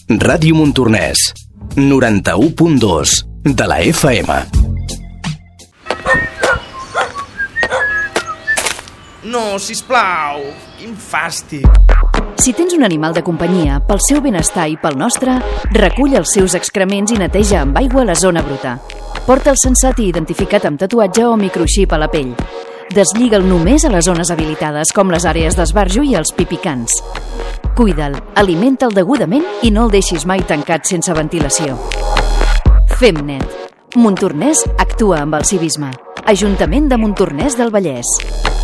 Ràdio Montornès, 91.2 de la FM. No, sisplau, quin fàstic. Si tens un animal de companyia, pel seu benestar i pel nostre, recull els seus excrements i neteja amb aigua la zona bruta. Porta'l sensat i identificat amb tatuatge o microxip a la pell. Deslliga'l només a les zones habilitades, com les àrees d'esbarjo i els pipicants. Cuida'l, alimenta'l degudament i no el deixis mai tancat sense ventilació. Fem net. Montornès actua amb el civisme. Ajuntament de Montornès del Vallès.